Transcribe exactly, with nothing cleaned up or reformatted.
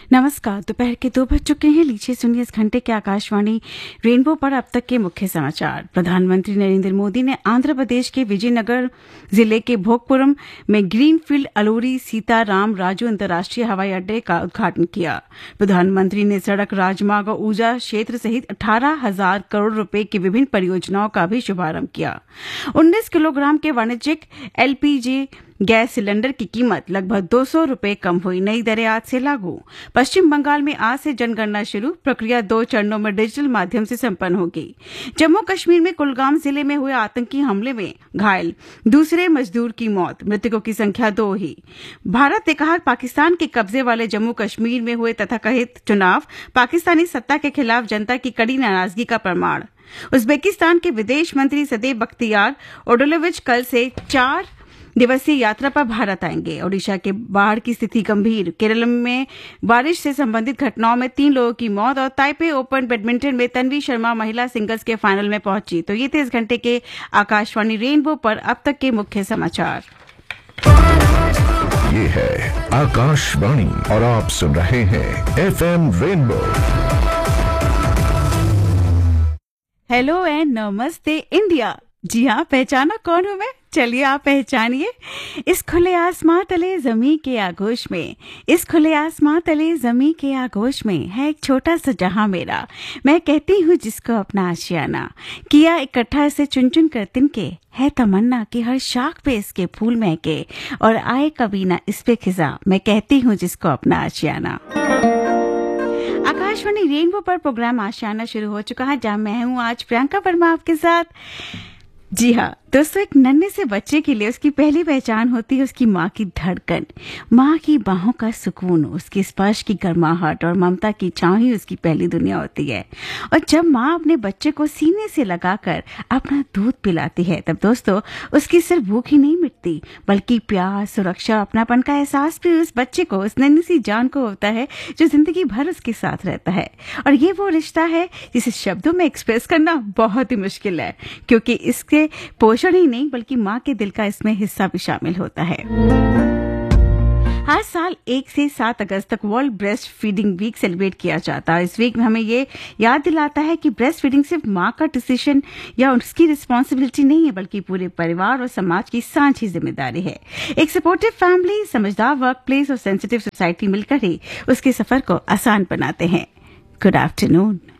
नमस्कार। दोपहर के दो बज चुके हैं। लीजिए सुनिए इस घंटे के आकाशवाणी रेनबो पर अब तक के मुख्य समाचार। प्रधानमंत्री नरेंद्र मोदी ने आंध्र प्रदेश के विजयनगर जिले के भोगपुरम में ग्रीनफील्ड अलूरी सीताराम राजू अंतर्राष्ट्रीय हवाई अड्डे का उद्घाटन किया। प्रधानमंत्री ने सड़क, राजमार्ग और ऊर्जा क्षेत्र सहित अठारह हजार करोड़ रुपए की विभिन्न परियोजनाओं का भी शुभारंभ किया। उन्नीस किलोग्राम के वाणिज्यिक एलपीजी गैस सिलेंडर की कीमत लगभग दो सौ रुपए कम हुई। नई दरें आज से लागू। पश्चिम बंगाल में आज से जनगणना शुरू। प्रक्रिया दो चरणों में डिजिटल माध्यम से संपन्न होगी। जम्मू कश्मीर में कुलगाम जिले में हुए आतंकी हमले में घायल दूसरे मजदूर की मौत, मृतकों की संख्या दो ही। भारत ने कहा पाकिस्तान के कब्जे वाले जम्मू कश्मीर में हुए तथाकथित चुनाव पाकिस्तानी सत्ता के खिलाफ जनता की कड़ी नाराजगी का प्रमाण। उज्बेकिस्तान के विदेश मंत्री सदैव बख्तियार ओडोलोविच कल से चार दिवसीय यात्रा पर भारत आएंगे। ओडिशा के बाढ़ की स्थिति गंभीर। केरल में बारिश से संबंधित घटनाओं में तीन लोगों की मौत और ताइपे ओपन बैडमिंटन में तन्वी शर्मा महिला सिंगल्स के फाइनल में पहुंची। तो ये थे इस घंटे के आकाशवाणी रेनबो पर अब तक के मुख्य समाचार। ये है आकाशवाणी और आप सुन रहे हैं एफएम रेनबो। हेलो एंड नमस्ते इंडिया। जी हाँ, पहचाना कौन हूँ मैं? चलिए आप पहचानिए। इस खुले आसमां तले जमी के आगोश में, इस खुले आसमां तले जमी के आगोश में है एक छोटा सा जहां मेरा। मैं कहती हूँ जिसको अपना आशियाना, किया इकट्ठा इसे चुन चुन कर तिनके, है तमन्ना कि हर शाख पे इसके फूल महके और आए कभी ना इस पे खिजा। मैं कहती हूँ जिसको अपना आशियाना। आकाशवाणी रेनबो पर प्रोग्राम आशियाना शुरू हो चुका है, जहां मैं हूँ आज प्रियंका वर्मा आपके साथ। जी हाँ दोस्तों, एक नन्हे से बच्चे के लिए उसकी पहली पहचान होती है उसकी माँ की धड़कन, माँ की बाहों का सुकून, उसके स्पर्श की गर्माहट और ममता की छाँव ही उसकी पहली दुनिया होती है। और जब माँ अपने बच्चे को सीने से लगाकर अपना दूध पिलाती है, तब दोस्तों उसकी सिर्फ भूख ही नहीं मिटती, बल्कि प्यार, सुरक्षा, अपनापन का एहसास भी उस बच्चे को, उस नन्ही सी जान को होता है जो जिंदगी भर उसके साथ रहता है। और ये वो रिश्ता है जिसे शब्दों में एक्सप्रेस करना बहुत ही मुश्किल है, क्योंकि इसके पोषण ही नहीं बल्कि माँ के दिल का इसमें हिस्सा भी शामिल होता है। हर साल एक से सात अगस्त तक world breast feeding week celebrate किया जाता है। इस वीक में हमें ये याद दिलाता है कि ब्रेस्ट फीडिंग सिर्फ माँ का डिसीजन या उसकी रिस्पॉन्सिबिलिटी नहीं है, बल्कि पूरे परिवार और समाज की साझी जिम्मेदारी है। एक सपोर्टिव फैमिली, समझदार वर्क प्लेस और सेंसिटिव सोसाइटी मिलकर ही उसके सफर को आसान बनाते हैं। Good afternoon.